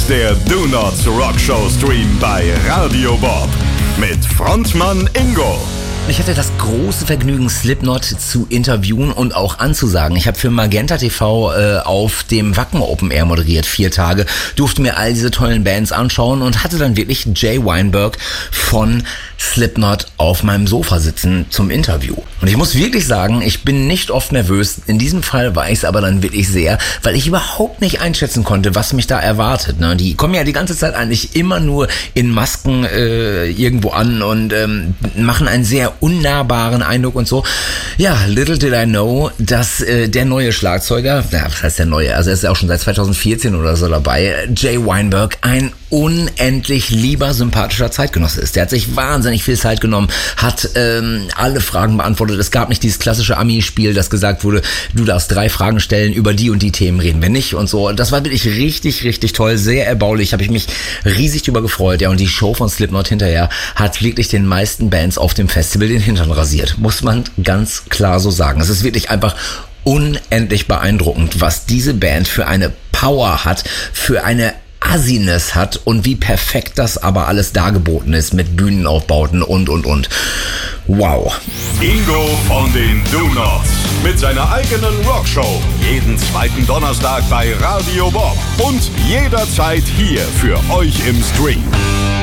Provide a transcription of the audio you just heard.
der Do Not Rock Show Stream bei Radio Bob mit Frontmann Ingo. Ich hatte das große Vergnügen, Slipknot zu interviewen und auch anzusagen. Ich habe für Magenta TV auf dem Wacken Open Air moderiert, 4 Tage, durfte mir all diese tollen Bands anschauen und hatte dann wirklich Jay Weinberg von Slipknot auf meinem Sofa sitzen zum Interview. Und ich muss wirklich sagen, ich bin nicht oft nervös. In diesem Fall war ich es aber dann wirklich sehr, weil ich überhaupt nicht einschätzen konnte, was mich da erwartet. Ne? Die kommen ja die ganze Zeit eigentlich immer nur in Masken irgendwo an und machen einen sehr unnahbaren Eindruck und so. Ja, little did I know, dass der neue Schlagzeuger, was heißt der neue, also er ist ja auch schon seit 2014 oder so dabei, Jay Weinberg, ein unendlich lieber, sympathischer Zeitgenosse ist. Der hat sich wahnsinnig viel Zeit genommen, hat alle Fragen beantwortet. Es gab nicht dieses klassische Ami-Spiel, das gesagt wurde, du darfst 3 Fragen stellen, über die und die Themen reden wir nicht und so. Das war wirklich richtig, richtig toll, sehr erbaulich, habe ich mich riesig drüber gefreut. Ja, und die Show von Slipknot hinterher hat wirklich den meisten Bands auf dem Festival den Hintern rasiert, muss man ganz klar so sagen. Es ist wirklich einfach unendlich beeindruckend, was diese Band für eine Power hat, für eine Assiness hat und wie perfekt das aber alles dargeboten ist mit Bühnenaufbauten und. Wow. Ingo von den Do Nots mit seiner eigenen Rockshow. Jeden zweiten Donnerstag bei Radio Bob und jederzeit hier für euch im Stream.